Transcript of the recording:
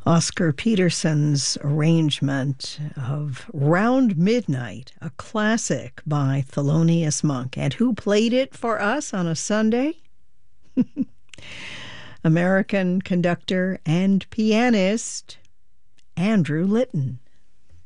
Oscar Peterson's arrangement of Round Midnight, a classic by Thelonious Monk. And who played it for us on a Sunday? American conductor and pianist Andrew Litton.